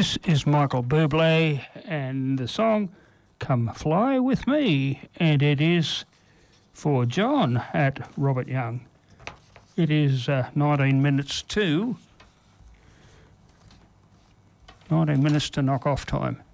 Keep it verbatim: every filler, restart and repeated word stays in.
This is Michael Bublé and the song Come Fly With Me, and it is for John at Robert Young. It is uh, nineteen minutes to nineteen minutes to knock off time.